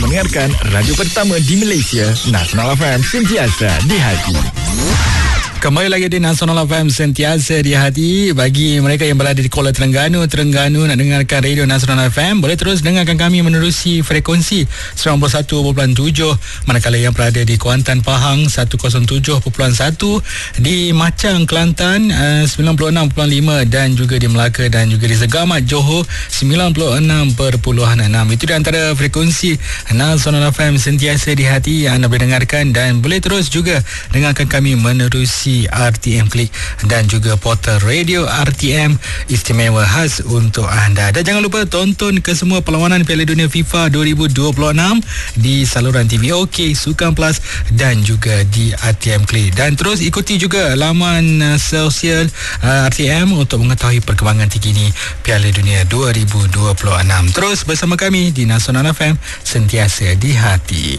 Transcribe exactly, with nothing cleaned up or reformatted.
mendengarkan radio pertama di Malaysia, Nasional F M, sentiasa di hati. Kembali lagi di Nasional F M, sentiasa di hati. Bagi mereka yang berada di Kuala Terengganu, Terengganu nak dengarkan radio Nasional F M, boleh terus dengarkan kami menerusi frekuensi sembilan puluh satu perpuluhan tujuh. Manakala yang berada di Kuantan, Pahang seratus tujuh perpuluhan satu, di Machang, Kelantan uh, sembilan puluh enam perpuluhan lima, dan juga di Melaka dan juga di Segamat, Johor sembilan puluh enam perpuluhan enam. Itu di antara frekuensi Nasional F M, sentiasa di hati yang anda boleh dengarkan, dan boleh terus juga dengarkan kami menerusi R T M Klik dan juga portal radio R T M istimewa khas untuk anda. Dan jangan lupa tonton ke semua perlawanan Piala Dunia FIFA dua ribu dua puluh enam di saluran T V OK, Sukan Plus dan juga di R T M Klik. Dan terus ikuti juga laman uh, sosial uh, R T M untuk mengetahui perkembangan terkini Piala Dunia dua ribu dua puluh enam. Terus bersama kami di Nasional F M, sentiasa di hati.